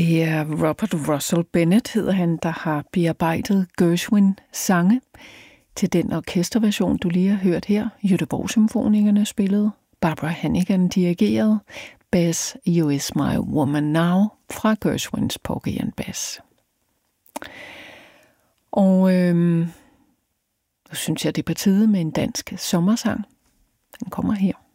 Det er Robert Russell Bennett, hedder han, der har bearbejdet Gershwin-sange til den orkesterversion, du lige har hørt her. Göteborg-symfonikerne spillede, Barbara Hannigan dirigerede, Bess, You Is My Woman Now fra Gershwins Porgy and Bess. Og nu synes jeg, det er på tide med en dansk sommersang. Den kommer her.